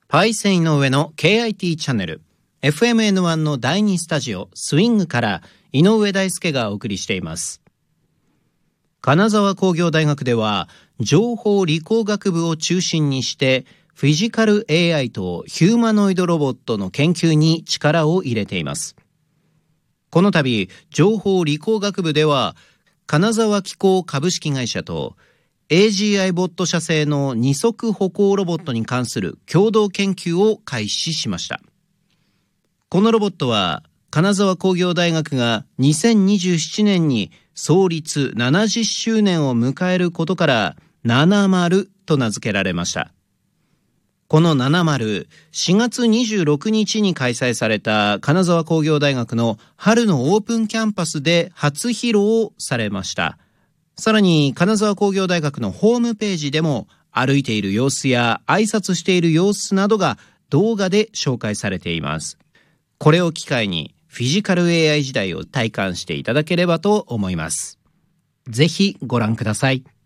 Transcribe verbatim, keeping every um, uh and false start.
パイセン井上の ケーアイティー チャンネル エフエムエヌワン のだいにスタジオスイングから井上大輔がお送りしています。金沢工業大学では情報理工学部を中心にしてフィジカル エーアイ とヒューマノイドロボットの研究に力を入れています。この度情報理工学部では金沢機工株式会社と エージーアイ ボット社製の二足歩行ロボットに関する共同研究を開始しました。このロボットは金沢工業大学がにせんにじゅうななねんに創立ななじゅっしゅうねんを迎えることからななじゅうと名付けられました。このななじゅう、しがつにじゅうろくにちに開催された金沢工業大学の春のオープンキャンパスで初披露されました。さらに金沢工業大学のホームページでも歩いている様子や挨拶している様子などが動画で紹介されています。これを機会にフィジカル エーアイ 時代を体感していただければと思います。ぜひご覧ください。